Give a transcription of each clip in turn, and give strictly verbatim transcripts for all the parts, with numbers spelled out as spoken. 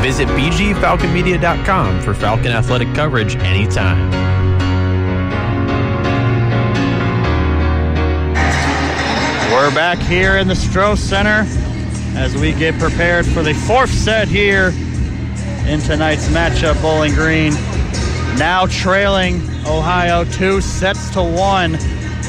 Visit b g falcon media dot com for Falcon athletic coverage anytime. We're back here in the Stroh Center as we get prepared for the fourth set here in tonight's matchup. Bowling Green now trailing Ohio two sets to one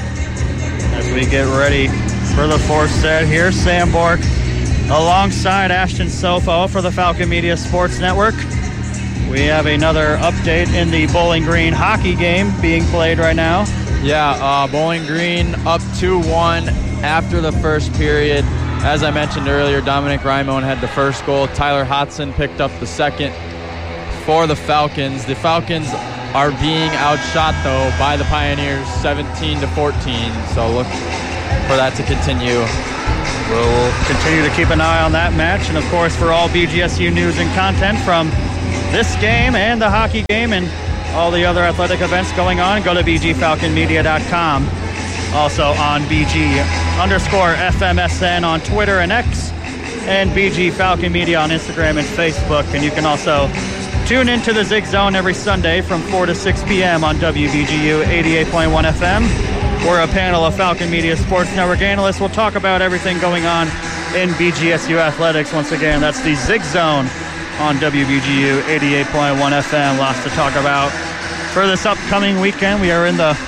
as we get ready for the fourth set here. Sam Bork alongside Ashton Sofo for the Falcon Media Sports Network. We have another update in the Bowling Green hockey game being played right now. Yeah, uh, Bowling Green up two one after the first period. As I mentioned earlier, Dominic Raimon had the first goal. Tyler Hodson picked up the second for the Falcons. The Falcons are being outshot, though, by the Pioneers seventeen to fourteen. So look for that to continue. We'll continue to keep an eye on that match. And, of course, for all B G S U news and content from this game and the hockey game and all the other athletic events going on, go to b g falcon media dot com. Also on B G underscore F M S N on Twitter and X, and B G Falcon Media on Instagram and Facebook. And you can also tune into the Zig Zone every Sunday from four to six p.m. on W B G U eighty-eight point one F M. Where a panel of Falcon Media Sports Network analysts will talk about everything going on in B G S U athletics. Once again, that's the Zig Zone on W B G U eighty-eight point one F M. Lots to talk about for this upcoming weekend. We are in the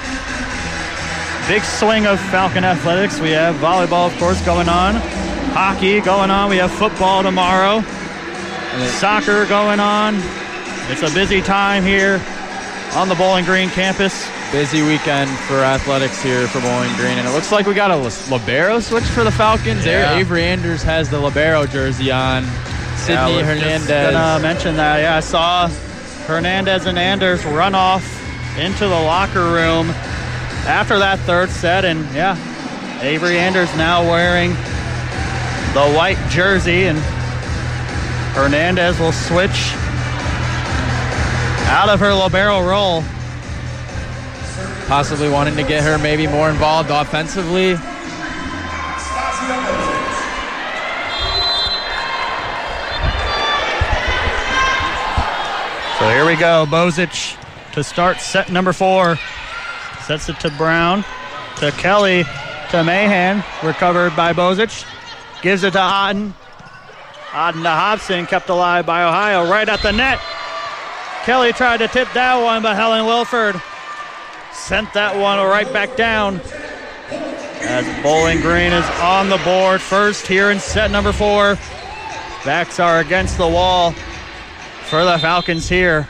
big swing of Falcon athletics. We have volleyball, of course, going on. Hockey going on. We have football tomorrow. Soccer going on. It's a busy time here on the Bowling Green campus. Busy weekend for athletics here for Bowling Green. And it looks like we got a libero switch for the Falcons. Yeah. There, Avery Anders has the libero jersey on. Sydney yeah, Hernandez. Just gonna mention that. Yeah, I saw Hernandez and Anders run off into the locker room after that third set. And, yeah, Avery Anders now wearing the white jersey. And Hernandez will switch out of her libero role. Possibly wanting to get her maybe more involved offensively. So here we go. Bozic to start set number four. Sets it to Brown, to Kelly, to Mahan. Recovered by Bozic. Gives it to Otten. Otten to Hobson. Kept alive by Ohio. Right at the net. Kelly tried to tip that one, but Helen Wilford sent that one right back down. As Bowling Green is on the board first here in set number four. Backs are against the wall for the Falcons here.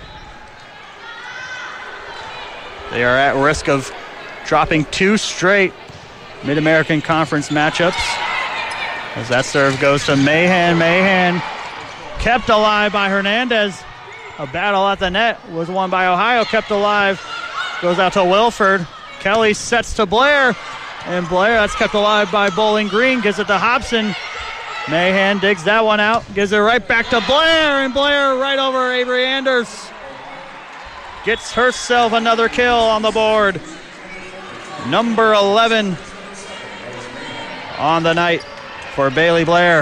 They are at risk of dropping two straight Mid-American Conference matchups. As that serve goes to Mahan. Mahan kept alive by Hernandez. A battle at the net was won by Ohio. Kept alive. Goes out to Wilford. Kelly sets to Blair. And Blair, that's kept alive by Bowling Green. Gives it to Hobson. Mahan digs that one out. Gives it right back to Blair. And Blair right over Avery Anders. Gets herself another kill on the board. Number eleven on the night for Bailey Blair.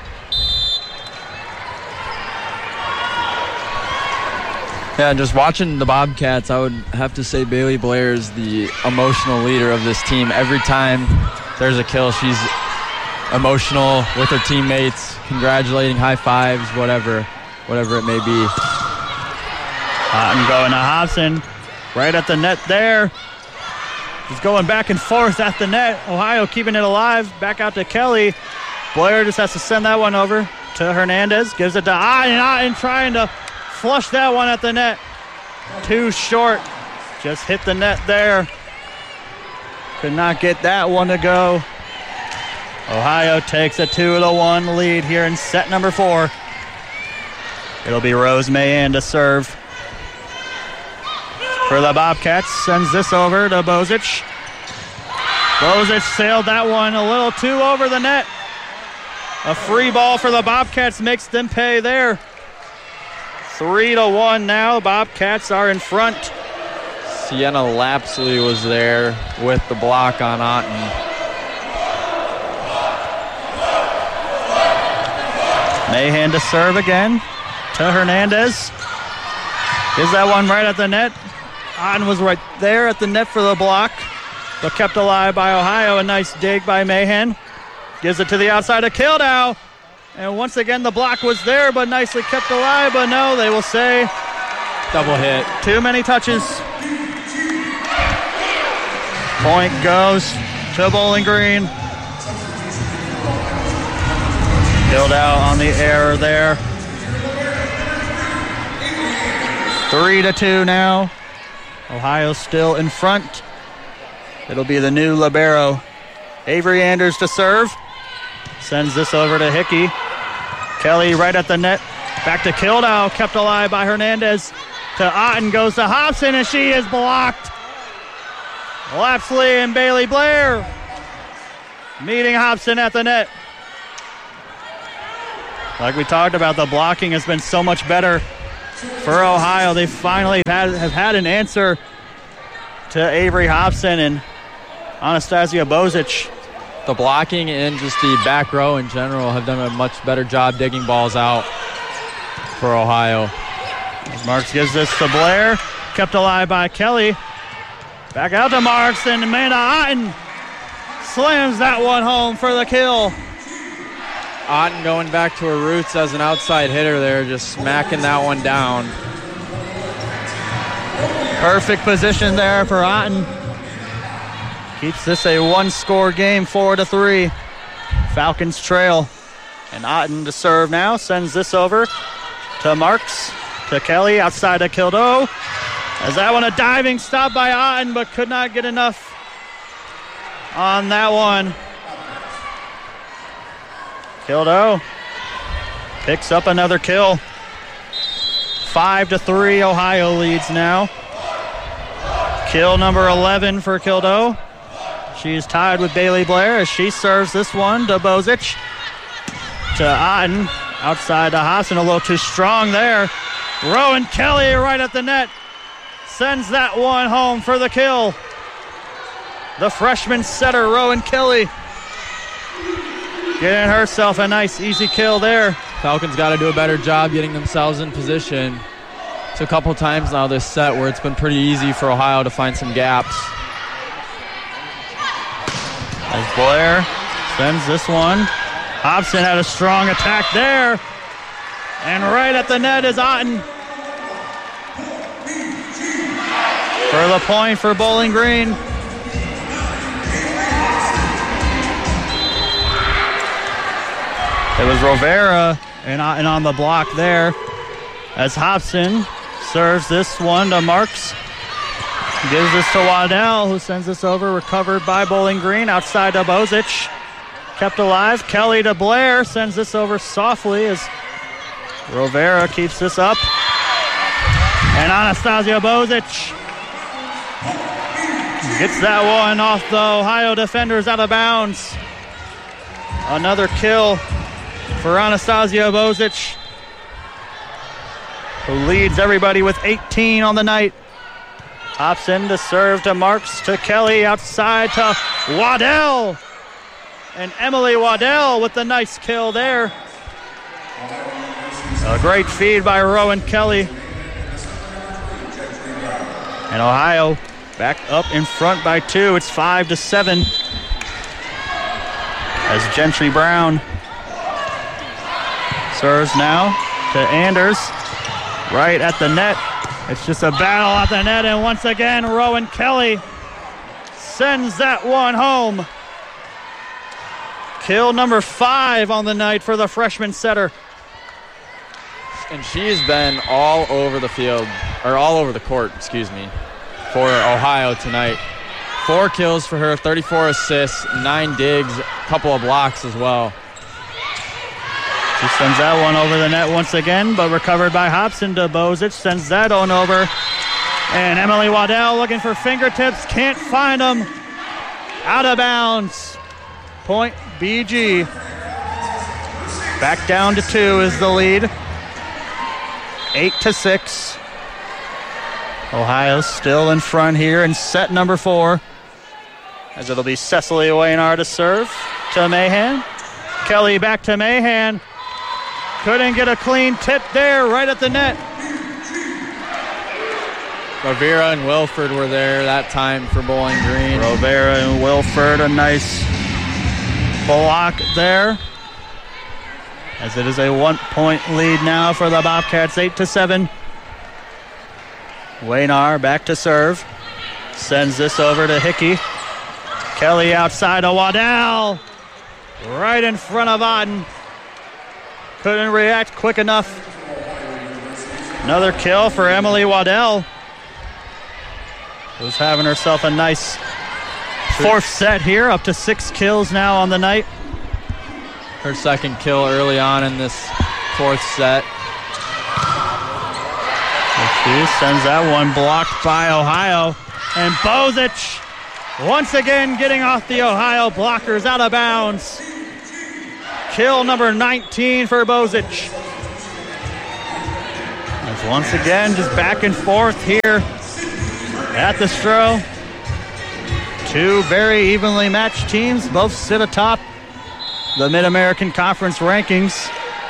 Yeah, just watching the Bobcats, I would have to say Bailey Blair is the emotional leader of this team. Every time there's a kill, she's emotional with her teammates, congratulating, high fives, whatever, whatever it may be. Otten going to Hobson, right at the net there. He's going back and forth at the net. Ohio keeping it alive. Back out to Kelly. Blair just has to send that one over to Hernandez. Gives it to Otten. Otten trying to flush that one at the net. Too short. Just hit the net there. Could not get that one to go. Ohio takes a two to one lead here in set number four. It'll be Rose Mahan to serve for the Bobcats. Sends this over to Bozic. Bozic sailed that one a little too over the net. A free ball for the Bobcats makes them pay there. Three to one now. Bobcats are in front. Sienna Lapsley was there with the block on Otten. Mahan to serve again. to Hernandez. Gives that one right at the net. Otten was right there at the net for the block, but kept alive by Ohio. A nice dig by Mahan. Gives it to the outside of Kildow. And once again, the block was there, but nicely kept alive. But no, they will say double hit. Too many touches. Point goes to Bowling Green. Kildow on the error there. Three to two now. Ohio still in front. It'll be the new libero. Avery Anders to serve. Sends this over to Hickey. Kelly right at the net. Back to Kildow. Kept alive by Hernandez. To Otten. Goes to Hobson, and she is blocked. Lapsley and Bailey Blair meeting Hobson at the net. Like we talked about, the blocking has been so much better for Ohio. They finally had, have had an answer to Avery Hobson and Anastasia Bozic. The blocking and just the back row in general have done a much better job digging balls out for Ohio. Marks gives this to Blair. Kept alive by Kelly. Back out to Marks, and Amanda Otten slams that one home for the kill. Otten going back to her roots as an outside hitter there, just smacking that one down. Perfect position there for Otten. Keeps this a one-score game, four to three. Falcons trail. And Otten to serve now. Sends this over to Marks, to Kelly, outside of Kildow. As that one a diving stop by Otten, but could not get enough on that one. Kildow picks up another kill. Five to three, Ohio leads now. Kill number eleven for Kildow. She's tied with Bailey Blair as she serves this one to Bozic. To Otten, outside to Hobson, a little too strong there. Rowan Kelly right at the net. Sends that one home for the kill. The freshman setter, Rowan Kelly, getting herself a nice, easy kill there. Falcons got to do a better job getting themselves in position. It's a couple times now this set where it's been pretty easy for Ohio to find some gaps. As Blair sends this one. Hobson had a strong attack there. And right at the net is Otten. For the point for Bowling Green. It was Rivera and Otten on the block there. As Hobson serves this one to Marks. Gives this to Waddell, who sends this over, recovered by Bowling Green, outside to Bozic. Kept alive. Kelly to Blair, sends this over softly as Rivera keeps this up. And Anastasia Bozic gets that one off the Ohio defenders out of bounds. Another kill for Anastasia Bozic, who leads everybody with eighteen on the night. Hobson to serve to Marks, to Kelly, outside to Waddell. And Emily Waddell with the nice kill there. A great feed by Rowan Kelly. And Ohio back up in front by two. It's five to seven. As Gentry Brown serves now to Anders. Right at the net. It's just a battle at the net, and once again, Rowan Kelly sends that one home. Kill number five on the night for the freshman setter. And she's been all over the field, or all over the court, excuse me, for Ohio tonight. Four kills for her, thirty-four assists, nine digs, a couple of blocks as well. She sends that one over the net once again, but recovered by Hobson to Bozic. Sends that one over. And Emily Waddell looking for fingertips. Can't find them. Out of bounds. Point B G. Back down to two is the lead. Eight to six. Ohio still in front here in set number four. As it'll be Cecily Waynard to serve to Mahan. Kelly back to Mahan. Couldn't get a clean tip there, right at the net. Rivera and Wilford were there that time for Bowling Green. Rivera and Wilford, a nice block there. As it is a one-point lead now for the Bobcats, eight to seven. Waynar back to serve. Sends this over to Hickey. Kelly outside to Waddell. Right in front of Auden. Couldn't react quick enough. Another kill for Emily Waddell, who's having herself a nice fourth set here, up to six kills now on the night. Her second kill early on in this fourth set. She sends that one blocked by Ohio. And Bozic once again getting off the Ohio blockers, out of bounds. Kill number nineteen for Bozic. As once again, just back and forth here at the Stroh. Two very evenly matched teams, both sit atop the Mid-American Conference rankings.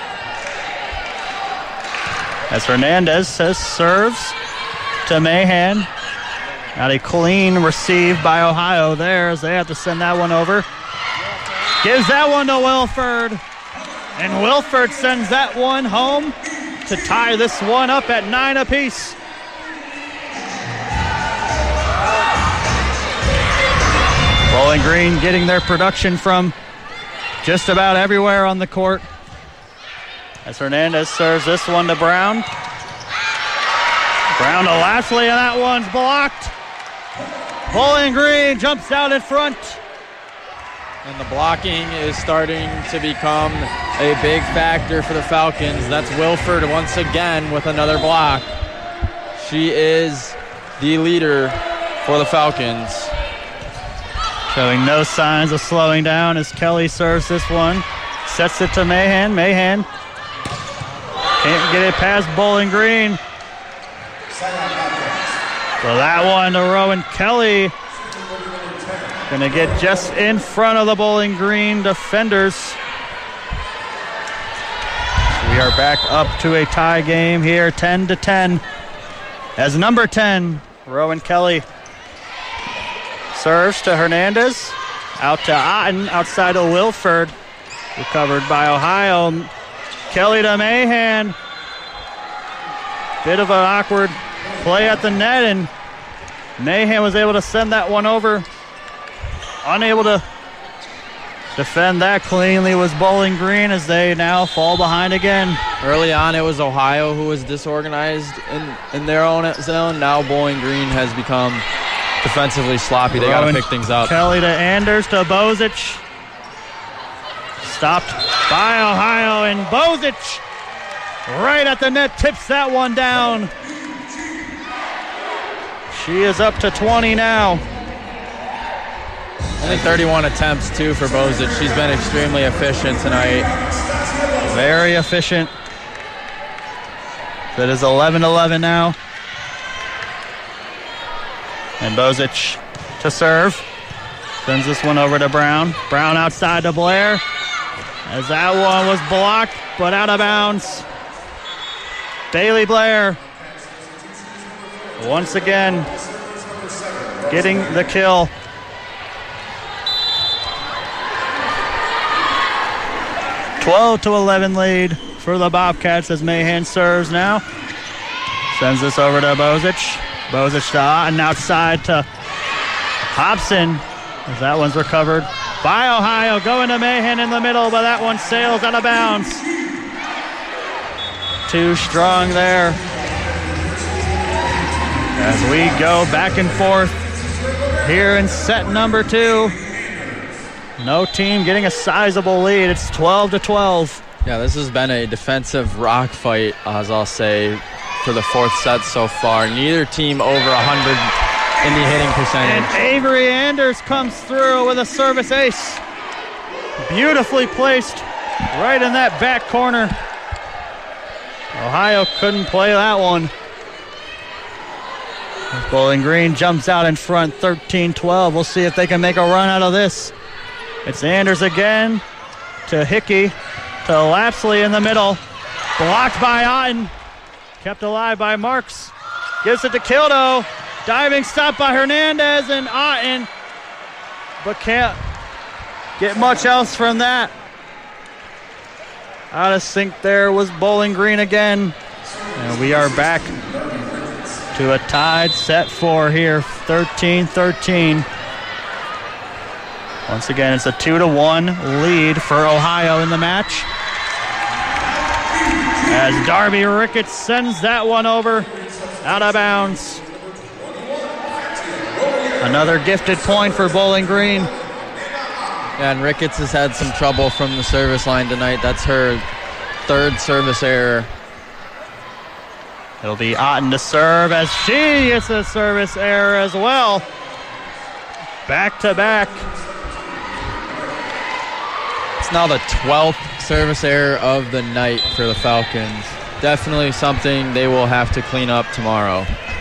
As Hernandez says, serves to Mahan. Got a clean receive by Ohio there as they have to send that one over. Gives that one to Wilford. And Wilford sends that one home to tie this one up at nine apiece. Bowling Green getting their production from just about everywhere on the court. As Hernandez serves this one to Brown. Brown to Lashley, and that one's blocked. Bowling Green jumps out in front. And the blocking is starting to become a big factor for the Falcons. That's Wilford once again with another block. She is the leader for the Falcons. Showing no signs of slowing down as Kelly serves this one. Sets it to Mahan. Mahan can't get it past Bowling Green. So that one to Rowan Kelly. Gonna get just in front of the Bowling Green defenders. We are back up to a tie game here, ten to ten. As number ten, Rowan Kelly serves to Hernandez. Out to Otten, outside of Wilford. Recovered by Ohio. Kelly to Mahan. Bit of an awkward play at the net, and Mahan was able to send that one over. Unable to defend that cleanly was Bowling Green as they now fall behind again. Early on, it was Ohio who was disorganized in, in their own zone. Now Bowling Green has become defensively sloppy. They got to pick things up. Kelly to Anders to Bozic. Stopped by Ohio, and Bozic right at the net tips that one down. She is up to twenty now. Only thirty-one attempts, too, for Bozic. She's been extremely efficient tonight. Very efficient. That is eleven eleven now. And Bozic to serve. Sends this one over to Brown. Brown outside to Blair. As that one was blocked, but out of bounds. Bailey Blair once again getting the kill. twelve to eleven lead for the Bobcats as Mahan serves now. Sends this over to Bozic. Bozic to Otten, outside to Hobson. As that one's recovered by Ohio. Going to Mahan in the middle, but that one sails out of bounds. Too strong there. As we go back and forth here in set number two. No team getting a sizable lead. It's twelve to twelve. Yeah, this has been a defensive rock fight, as I'll say, for the fourth set so far. Neither team over one hundred in the hitting percentage. And Avery Anders comes through with a service ace. Beautifully placed right in that back corner. Ohio couldn't play that one. Bowling Green jumps out in front, thirteen twelve. We'll see if they can make a run out of this. It's Anders again to Hickey, to Lapsley in the middle. Blocked by Otten. Kept alive by Marks. Gives it to Kildo. Diving stop by Hernandez and Otten. But can't get much else from that. Out of sync there was Bowling Green again. And we are back to a tied set four here, thirteen thirteen. Once again, it's a two to one lead for Ohio in the match. As Darby Ricketts sends that one over out of bounds. Another gifted point for Bowling Green. Yeah, and Ricketts has had some trouble from the service line tonight. That's her third service error. It'll be Otten to serve as she gets a service error as well. Back to back. It's now the twelfth service error of the night for the Falcons. Definitely something they will have to clean up tomorrow.